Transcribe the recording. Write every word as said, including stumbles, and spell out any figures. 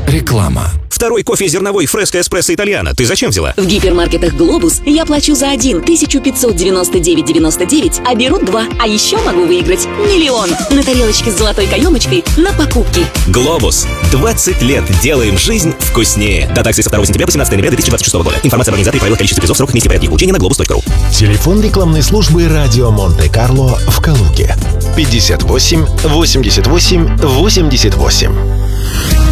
Реклама. Второй кофе зерновой Фреско Эспрессо Итальяно ты зачем взяла? В гипермаркетах «Глобус» я плачу за один тысячу пятьсот девяносто девять девяносто девять, а беру два. А еще могу выиграть миллион на тарелочке с золотой каемочкой на покупки. «Глобус». двадцать лет делаем жизнь вкуснее. До такси со второго сентября по семнадцатое ноября две тысячи двадцать шестого года. Информация об организаторе, правила, количестве призов, сроках, месте порядке получения на глобус точка ру. Телефон рекламной службы «Радио Монте-Карло» в Калуге. пятьдесят восемь восемьдесят восемь восемьдесят восемь.